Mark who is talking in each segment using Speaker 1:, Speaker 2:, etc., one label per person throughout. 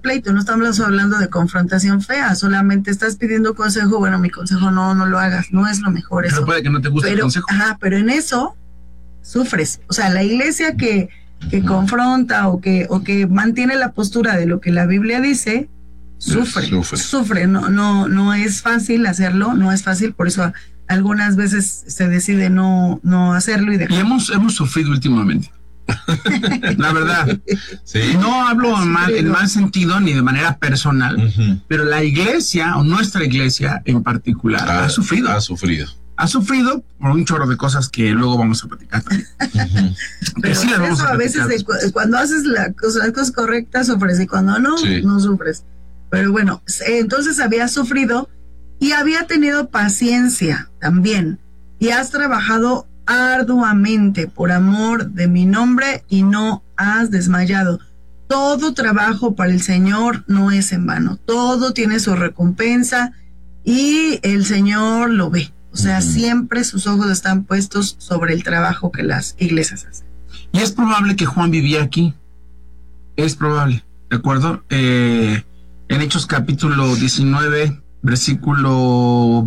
Speaker 1: pleito, no estamos hablando de confrontación fea, solamente estás pidiendo consejo, bueno, mi consejo no lo hagas, no es lo mejor eso.
Speaker 2: Pero puede que no te guste el consejo.
Speaker 1: Ajá, pero en eso sufres. O sea, la iglesia que confronta o que mantiene la postura de lo que la Biblia dice, sufre. No es fácil hacerlo, no es fácil, por eso algunas veces se decide no hacerlo y dejar.
Speaker 2: Y hemos sufrido últimamente. La verdad.
Speaker 3: Sí.
Speaker 2: No hablo en mal sentido ni de manera personal, pero la iglesia, o nuestra iglesia en particular, ha sufrido. Ha sufrido por un chorro de cosas que luego vamos a platicar también.
Speaker 1: Pero sí, eso a veces cuando haces las cosas correctas sufres y cuando no sufres. Pero bueno, entonces había sufrido y había tenido paciencia también. Y has trabajado arduamente por amor de mi nombre y no has desmayado. Todo trabajo para el Señor no es en vano. Todo tiene su recompensa y el Señor lo ve. O sea, siempre sus ojos están puestos sobre el trabajo que las iglesias hacen.
Speaker 2: Y es probable que Juan vivía aquí. Es probable, ¿de acuerdo? En Hechos capítulo 19, versículo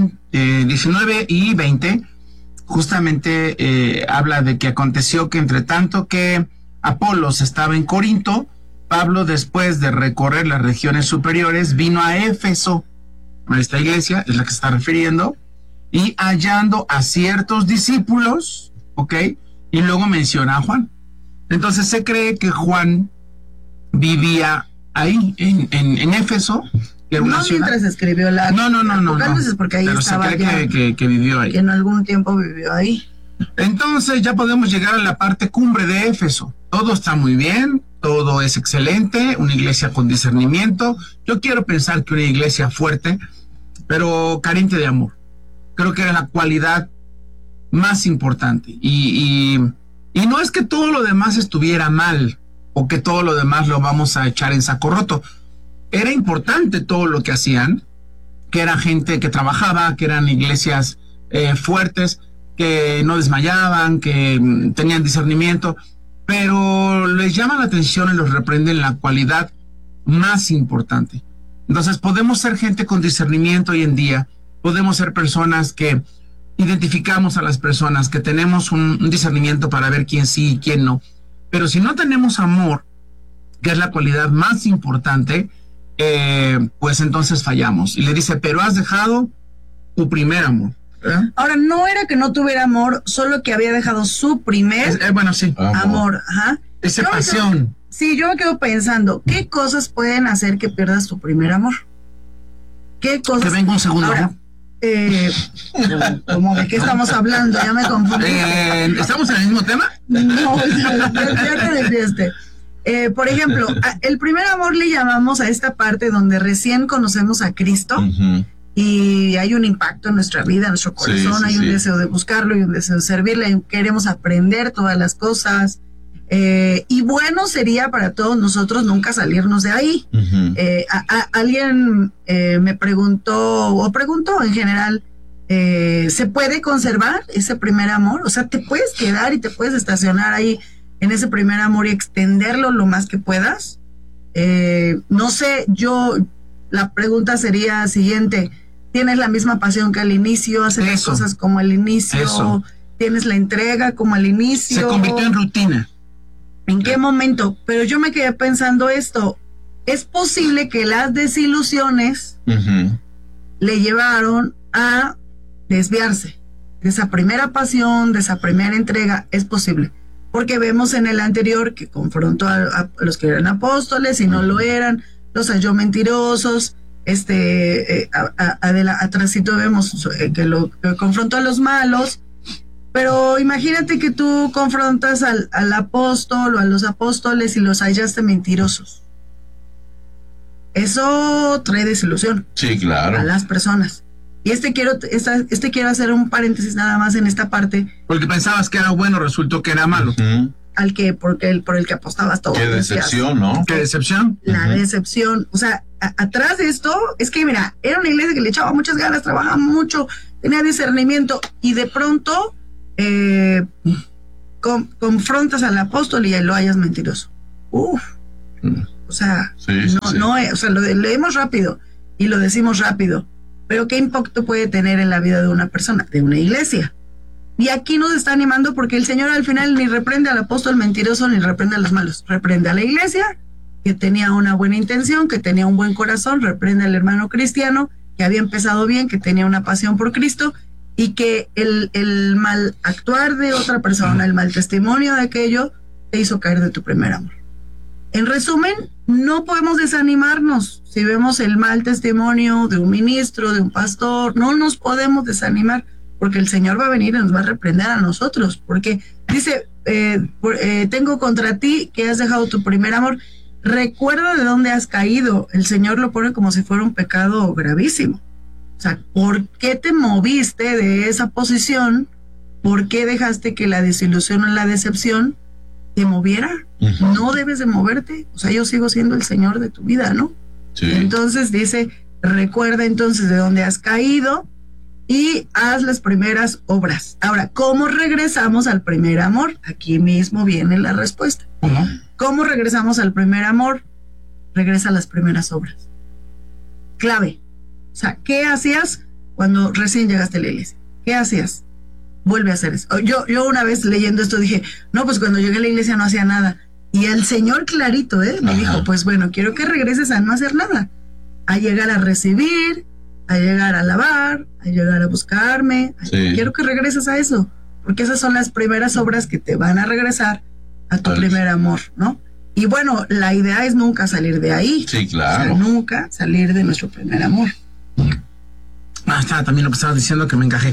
Speaker 2: 19 y 20, justamente habla de que aconteció que entre tanto que Apolos estaba en Corinto, Pablo, después de recorrer las regiones superiores, vino a Éfeso. Esta iglesia es la que se está refiriendo. Y hallando a ciertos discípulos, ¿ok? Y luego menciona a Juan. Entonces se cree que Juan vivía ahí, en Éfeso, que era una ciudad.
Speaker 1: Mientras escribió la...
Speaker 2: No.
Speaker 1: Apocalipsis, porque ahí
Speaker 2: pero
Speaker 1: estaba
Speaker 2: se cree que vivió ahí.
Speaker 1: Que en algún tiempo vivió ahí.
Speaker 2: Entonces ya podemos llegar a la parte cumbre de Éfeso. Todo está muy bien, todo es excelente, una iglesia con discernimiento. Yo quiero pensar que una iglesia fuerte, pero carente de amor. Creo que era la cualidad más importante. Y no es que todo lo demás estuviera mal o que todo lo demás lo vamos a echar en saco roto. Era importante todo lo que hacían, que era gente que trabajaba, que eran iglesias fuertes, que no desmayaban, que tenían discernimiento, pero les llama la atención y los reprenden la cualidad más importante. Entonces podemos ser gente con discernimiento hoy en día. Podemos ser personas que identificamos a las personas, que tenemos un discernimiento para ver quién sí y quién no. Pero si no tenemos amor, que es la cualidad más importante, pues entonces fallamos. Y le dice, pero has dejado tu primer amor.
Speaker 1: Ahora, no era que no tuviera amor, solo que había dejado su primer amor. Ajá.
Speaker 2: Esa pasión.
Speaker 1: Yo me quedo pensando, ¿qué cosas pueden hacer que pierdas tu primer amor? ¿Qué cosas?
Speaker 2: Que venga un segundo amor.
Speaker 1: ¿Cómo de qué estamos hablando? Ya me confundí.
Speaker 2: ¿Estamos en el mismo tema?
Speaker 1: No, ya te desviaste. Por ejemplo, el primer amor le llamamos a esta parte donde recién conocemos a Cristo y hay un impacto en nuestra vida, en nuestro corazón, hay un deseo de buscarlo y un deseo de servirle, queremos aprender todas las cosas. Y bueno sería para todos nosotros nunca salirnos de ahí. Alguien me preguntó en general, ¿se puede conservar ese primer amor? O sea, ¿te puedes quedar y te puedes estacionar ahí en ese primer amor y extenderlo lo más que puedas? No sé, la pregunta sería siguiente: ¿tienes la misma pasión que al inicio? ¿Haces las cosas como al inicio? ¿Tienes la entrega como al inicio?
Speaker 2: Se convirtió en rutina.
Speaker 1: ¿En qué momento? Pero yo me quedé pensando esto. Es posible que las desilusiones le llevaron a desviarse de esa primera pasión, de esa primera entrega. Es posible. Porque vemos en el anterior que confrontó a los que eran apóstoles y no lo eran, los halló mentirosos. Atrásito vemos que lo confrontó a los malos. Pero imagínate que tú confrontas al apóstol o a los apóstoles y los hallaste mentirosos. Eso trae desilusión.
Speaker 3: Sí, claro.
Speaker 1: A las personas. Y quiero hacer un paréntesis nada más en esta parte.
Speaker 2: Porque pensabas que era bueno, resultó que era malo.
Speaker 1: Por el que apostabas todo.
Speaker 3: Qué decepción, ¿no?
Speaker 2: Qué decepción.
Speaker 1: La decepción. O sea, atrás de esto, es que mira, era una iglesia que le echaba muchas ganas, trabajaba mucho, tenía discernimiento, y de pronto confrontas al apóstol y lo hallas mentiroso. O sea, o sea, lo leemos rápido y lo decimos rápido, pero ¿qué impacto puede tener en la vida de una persona, de una iglesia? Y aquí nos está animando porque el Señor al final ni reprende al apóstol mentiroso ni reprende a los malos, reprende a la iglesia que tenía una buena intención, que tenía un buen corazón, reprende al hermano cristiano que había empezado bien, que tenía una pasión por Cristo, y que el mal actuar de otra persona, el mal testimonio de aquello, te hizo caer de tu primer amor. En resumen, no podemos desanimarnos si vemos el mal testimonio de un ministro, de un pastor, no nos podemos desanimar, porque el Señor va a venir y nos va a reprender a nosotros, porque dice, tengo contra ti que has dejado tu primer amor. Recuerda de dónde has caído. El Señor lo pone como si fuera un pecado gravísimo. O sea, ¿por qué te moviste de esa posición? ¿Por qué dejaste que la desilusión o la decepción te moviera? Uh-huh. No debes de moverte. O sea, yo sigo siendo el Señor de tu vida, ¿no? Sí. Entonces dice, recuerda entonces de dónde has caído y haz las primeras obras. Ahora, ¿cómo regresamos al primer amor? Aquí mismo viene la respuesta. Uh-huh. ¿Cómo regresamos al primer amor? Regresa a las primeras obras. Clave. O sea, ¿qué hacías cuando recién llegaste a la iglesia? ¿Qué hacías? Vuelve a hacer eso. Yo una vez leyendo esto dije, no, pues cuando llegué a la iglesia no hacía nada. Y el Señor clarito, me dijo, pues bueno, quiero que regreses a no hacer nada. A llegar a recibir, a llegar a alabar, a llegar a buscarme. Sí. Quiero que regreses a eso. Porque esas son las primeras obras que te van a regresar a tu primer amor, ¿no? Y bueno, la idea es nunca salir de ahí.
Speaker 3: Sí, claro.
Speaker 1: O sea, nunca salir de nuestro primer amor.
Speaker 2: Está también lo que estabas diciendo que me encajé.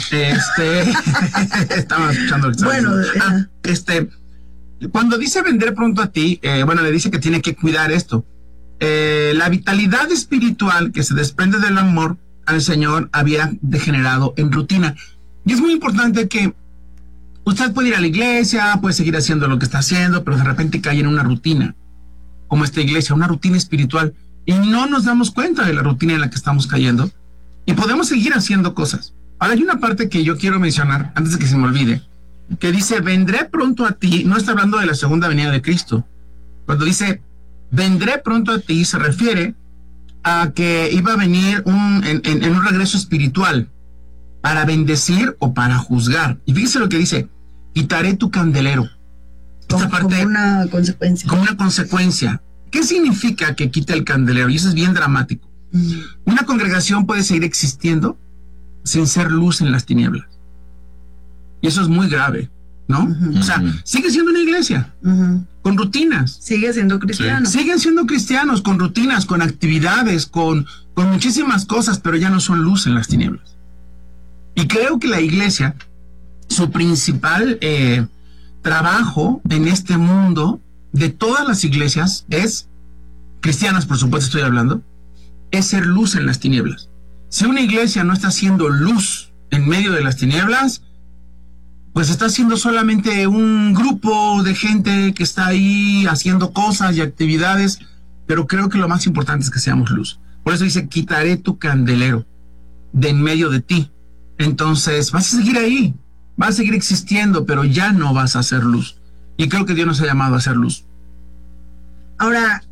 Speaker 2: Estaba escuchando lo que estabas diciendo. Cuando dice vendré pronto a ti, le dice que tiene que cuidar esto. La vitalidad espiritual que se desprende del amor al Señor había degenerado en rutina. Y es muy importante que usted puede ir a la iglesia, puede seguir haciendo lo que está haciendo, pero de repente cae en una rutina, como esta iglesia, una rutina espiritual, y no nos damos cuenta de la rutina en la que estamos cayendo, y podemos seguir haciendo cosas. Ahora hay una parte que yo quiero mencionar, antes de que se me olvide, que dice, vendré pronto a ti, no está hablando de la segunda venida de Cristo. Cuando dice, vendré pronto a ti, se refiere a que iba a venir en un regreso espiritual, para bendecir o para juzgar. Y fíjese lo que dice, quitaré tu candelero. Esta parte,
Speaker 1: como una consecuencia.
Speaker 2: Como una consecuencia. ¿Qué significa que quite el candelero? Y eso es bien dramático. Una congregación puede seguir existiendo sin ser luz en las tinieblas. Y eso es muy grave, ¿no? Uh-huh. O sea, sigue siendo una iglesia, con rutinas.
Speaker 1: Sigue siendo cristiano.
Speaker 2: Sí. Siguen siendo cristianos, con rutinas, con actividades, con muchísimas cosas, pero ya no son luz en las tinieblas. Y creo que la iglesia, su principal trabajo en este mundo, de todas las iglesias, es, cristianas por supuesto estoy hablando, es ser luz en las tinieblas. Si una iglesia no está haciendo luz en medio de las tinieblas, pues está siendo solamente un grupo de gente que está ahí haciendo cosas y actividades, pero creo que lo más importante es que seamos luz. Por eso dice, quitaré tu candelero de en medio de ti. Entonces vas a seguir ahí, vas a seguir existiendo, pero ya no vas a hacer luz. Y creo que Dios nos ha llamado a hacer luz.
Speaker 1: Ahora,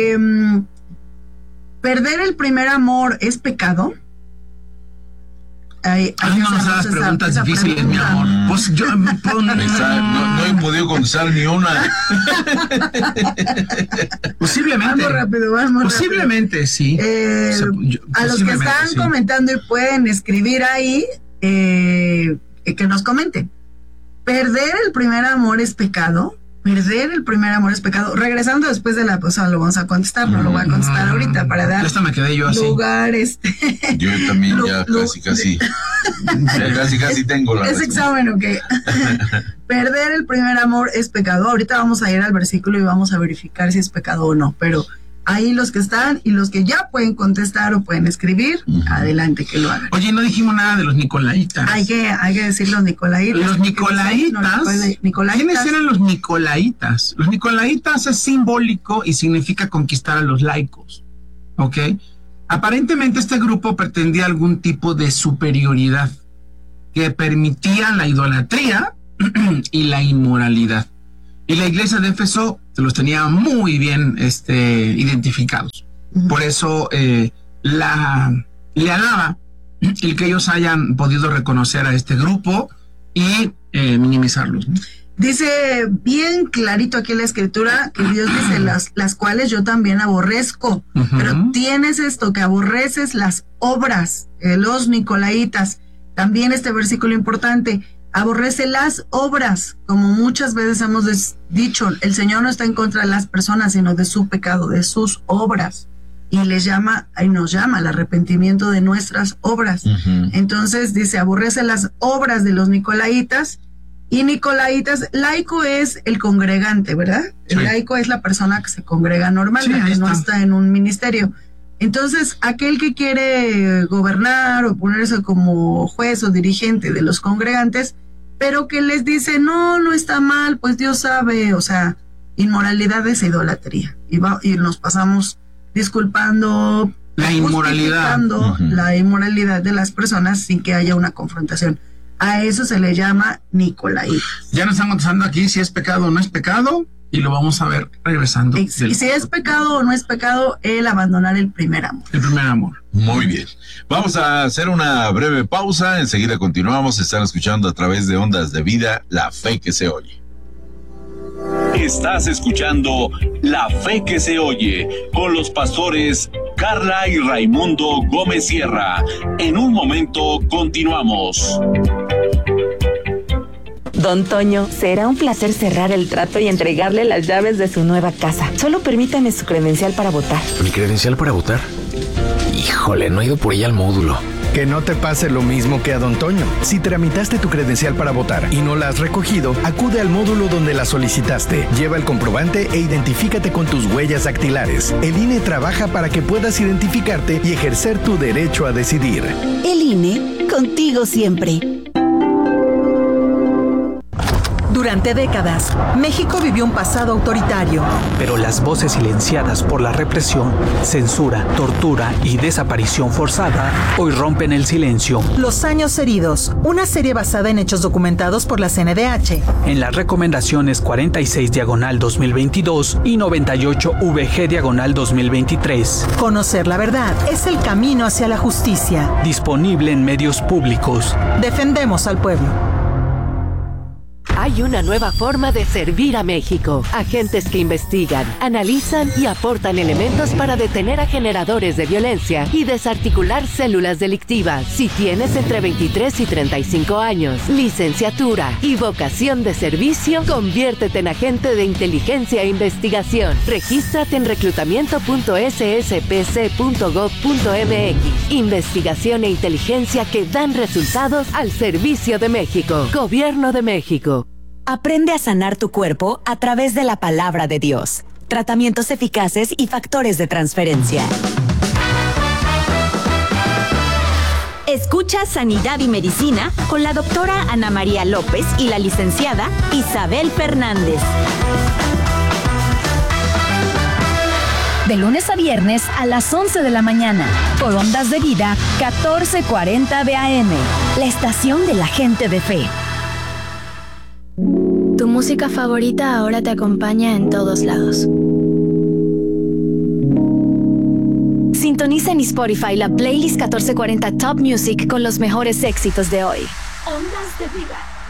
Speaker 1: ¿perder el primer amor es pecado?
Speaker 2: No nos hagas preguntas difíciles, mi amor. Pues yo
Speaker 3: no he podido contestar ni una.
Speaker 2: Posiblemente.
Speaker 1: Vamos
Speaker 2: posiblemente,
Speaker 1: rápido.
Speaker 2: Sí.
Speaker 1: A los que están comentando y pueden escribir ahí, que nos comenten. ¿Perder el primer amor es pecado? ¿Perder el primer amor es pecado? Regresando después de la cosa, lo vamos a contestar, no lo voy a contestar ahorita para dar
Speaker 2: me quedé yo así.
Speaker 1: Lugar,
Speaker 3: Yo también casi tengo la
Speaker 1: ¿Es examen o qué? Perder el primer amor es pecado. Ahorita vamos a ir al versículo y vamos a verificar si es pecado o no, pero ahí los que están y los que ya pueden contestar o pueden escribir, adelante que lo hagan.
Speaker 2: Oye, no dijimos nada de los nicolaitas.
Speaker 1: Hay que decir los nicolaitas.
Speaker 2: Los nicolaitas. ¿Quiénes eran los nicolaitas? Los nicolaitas es simbólico y significa conquistar a los laicos. ¿Ok? Aparentemente este grupo pretendía algún tipo de superioridad que permitía la idolatría y la inmoralidad. Y la iglesia de Éfeso los tenía muy bien identificados. Por eso le alaba el que ellos hayan podido reconocer a este grupo y minimizarlos, ¿no?
Speaker 1: Dice bien clarito aquí en la escritura que Dios dice las cuales yo también aborrezco. Pero tienes esto, que aborreces las obras, los nicolaitas. También este versículo importante, aborrece las obras, como muchas veces hemos dicho, el Señor no está en contra de las personas, sino de su pecado, de sus obras. Y nos llama al arrepentimiento de nuestras obras. Entonces dice, aborrece las obras de los nicolaitas. Y nicolaitas, laico es el congregante, ¿verdad? Sí. El laico es la persona que se congrega normal, sí, que no está en un ministerio. Entonces, aquel que quiere gobernar o ponerse como juez o dirigente de los congregantes, pero que les dice, no está mal, pues Dios sabe, o sea, inmoralidad es idolatría. Y nos pasamos disculpando,
Speaker 2: la inmoralidad
Speaker 1: de las personas sin que haya una confrontación. A eso se le llama nicolaitas.
Speaker 2: Ya nos están contestando aquí si es pecado o no es pecado, y lo vamos a ver regresando.
Speaker 1: Y si es pecado o no es pecado, el abandonar el primer amor.
Speaker 2: El primer amor.
Speaker 3: Muy bien. Vamos a hacer una breve pausa. Enseguida continuamos. Están escuchando a través de Ondas de Vida, La Fe que se oye.
Speaker 4: Estás escuchando La Fe que se oye con los pastores Carla y Raimundo Gómez Sierra. En un momento continuamos.
Speaker 5: Don Toño, será un placer cerrar el trato y entregarle las llaves de su nueva casa. Solo permítame su credencial para votar.
Speaker 6: ¿Mi credencial para votar? Híjole, no he ido por ella al módulo.
Speaker 7: Que no te pase lo mismo que a Don Toño. Si tramitaste tu credencial para votar y no la has recogido, acude al módulo donde la solicitaste. Lleva el comprobante e identifícate con tus huellas dactilares. El INE trabaja para que puedas identificarte y ejercer tu derecho a decidir.
Speaker 8: El INE, contigo siempre.
Speaker 9: Durante décadas, México vivió un pasado autoritario.
Speaker 10: Pero las voces silenciadas por la represión, censura, tortura y desaparición forzada hoy rompen el silencio.
Speaker 9: Los años heridos, una serie basada en hechos documentados por la CNDH.
Speaker 10: En las recomendaciones 46/2022 y 98VG/2023.
Speaker 9: Conocer la verdad es el camino hacia la justicia.
Speaker 10: Disponible en medios públicos.
Speaker 9: Defendemos al pueblo.
Speaker 11: Hay una nueva forma de servir a México. Agentes que investigan, analizan y aportan elementos para detener a generadores de violencia y desarticular células delictivas. Si tienes entre 23 y 35 años, licenciatura y vocación de servicio, conviértete en agente de inteligencia e investigación. Regístrate en reclutamiento.sspc.gov.mx. Investigación e inteligencia que dan resultados al servicio de México. Gobierno de México.
Speaker 8: Aprende a sanar tu cuerpo a través de la palabra de Dios. Tratamientos eficaces y factores de transferencia. Escucha Sanidad y Medicina con la doctora Ana María López y la licenciada Isabel Fernández. De lunes a viernes a las 11 de la mañana, por Ondas de Vida 1440 de AM, la estación de la gente de fe.
Speaker 12: Tu música favorita ahora te acompaña en todos lados.
Speaker 8: Sintoniza en Spotify la playlist 1440 Top Music con los mejores éxitos de hoy. Ondas de Vida.